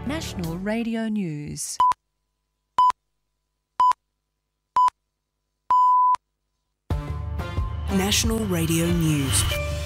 National Radio News. National Radio News.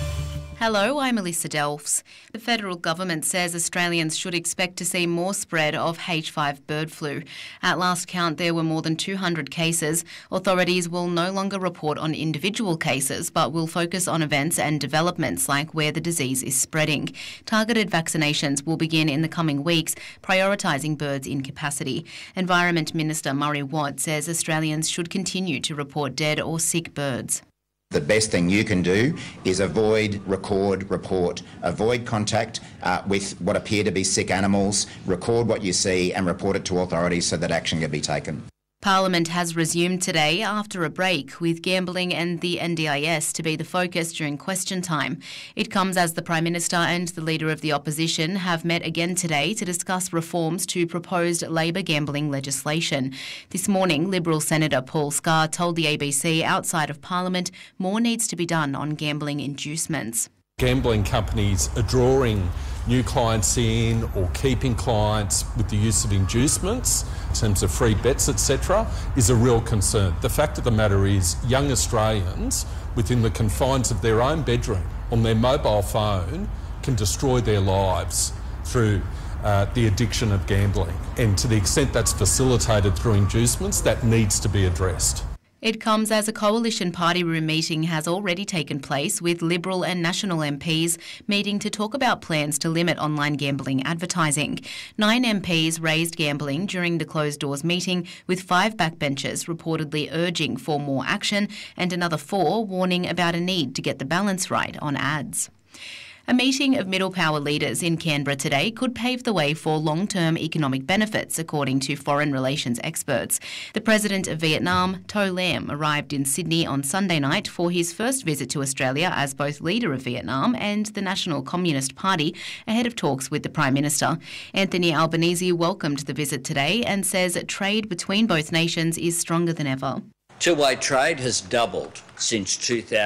Hello, I'm Alyssa Delfs. The federal government says Australians should expect to see more spread of H5 bird flu. At last count, there were more than 200 cases. Authorities will no longer report on individual cases, but will focus on events and developments like where the disease is spreading. Targeted vaccinations will begin in the coming weeks, prioritising birds in capacity. Environment Minister Murray Watt says Australians should continue to report dead or sick birds. The best thing you can do is avoid, record, report, avoid contact with what appear to be sick animals, record what you see and report it to authorities so that action can be taken. Parliament has resumed today after a break, with gambling and the NDIS to be the focus during question time. It comes as the Prime Minister and the Leader of the Opposition have met again today to discuss reforms to proposed Labor gambling legislation. This morning, Liberal Senator Paul Scar told the ABC outside of Parliament more needs to be done on gambling inducements. Gambling companies are drawing new clients in or keeping clients with the use of inducements in terms of free bets, etc., is a real concern. The fact of the matter is young Australians within the confines of their own bedroom on their mobile phone can destroy their lives through the addiction of gambling. And to the extent that's facilitated through inducements, that needs to be addressed. It comes as a coalition party room meeting has already taken place, with Liberal and National MPs meeting to talk about plans to limit online gambling advertising. 9 MPs raised gambling during the closed-doors meeting, with 5 backbenchers reportedly urging for more action and another 4 warning about a need to get the balance right on ads. A meeting of middle power leaders in Canberra today could pave the way for long-term economic benefits, according to foreign relations experts. The President of Vietnam, To Lam, arrived in Sydney on Sunday night for his first visit to Australia as both leader of Vietnam and the National Communist Party, ahead of talks with the Prime Minister. Anthony Albanese welcomed the visit today and says trade between both nations is stronger than ever. Two-way trade has doubled since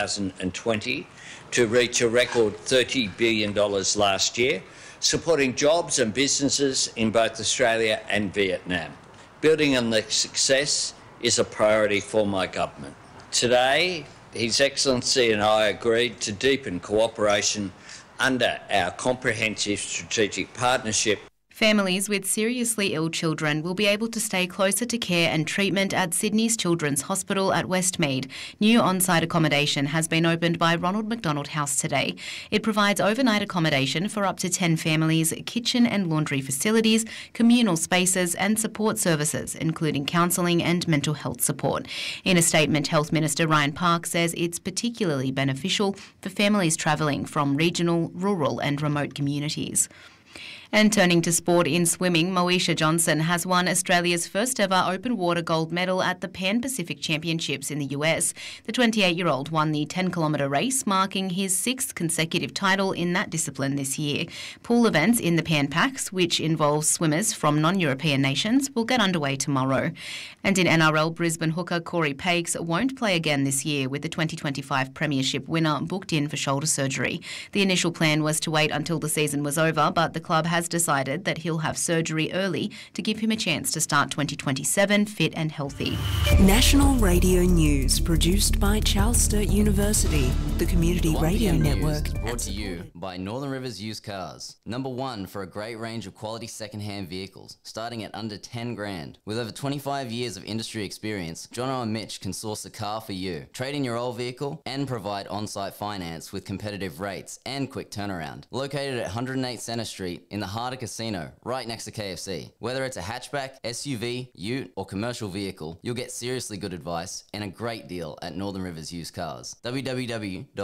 2020. To reach a record $30 billion last year, supporting jobs and businesses in both Australia and Vietnam. Building on the success is a priority for my government. Today, His Excellency and I agreed to deepen cooperation under our comprehensive strategic partnership. Families with seriously ill children will be able to stay closer to care and treatment at Sydney's Children's Hospital at Westmead. New on-site accommodation has been opened by Ronald McDonald House today. It provides overnight accommodation for up to 10 families, kitchen and laundry facilities, communal spaces and support services, including counselling and mental health support. In a statement, Health Minister Ryan Park says it's particularly beneficial for families travelling from regional, rural and remote communities. And turning to sport in swimming, Moesha Johnson has won Australia's first ever open water gold medal at the Pan Pacific Championships in the US. The 28-year-old won the 10-kilometre race, marking his 6th consecutive title in that discipline this year. Pool events in the Pan Pacs, which involves swimmers from non-European nations, will get underway tomorrow. And in NRL, Brisbane hooker Corey Pakes won't play again this year, with the 2025 Premiership winner booked in for shoulder surgery. The initial plan was to wait until the season was over, but the club has decided that he'll have surgery early to give him a chance to start 2027 fit and healthy. National Radio News, produced by Charles Sturt University, the Community Radio Network. Is brought to you by Northern Rivers Used Cars. Number 1 for a great range of quality second-hand vehicles, starting at under 10 grand. With over 25 years of industry experience, Jono and Mitch can source a car for you, trade in your old vehicle, and provide on-site finance with competitive rates and quick turnaround. Located at 108 Centre Street in the heart of Casino, right next to KFC. Whether it's a hatchback, SUV, ute, or commercial vehicle, you'll get seriously good advice and a great deal at Northern Rivers Used Cars.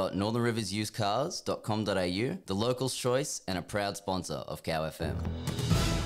www.northernriversusedcars.com.au, the locals' choice and a proud sponsor of Cow FM.